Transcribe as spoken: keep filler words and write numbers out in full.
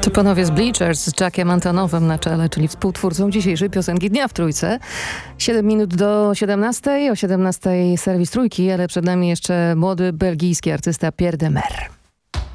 To panowie z Bleachers z Jackiem Antonowem na czele, czyli współtwórcą dzisiejszej piosenki Dnia w Trójce. siedem minut do siedemnastej, o siedemnastej serwis Trójki, ale przed nami jeszcze młody belgijski artysta Pierre Demer.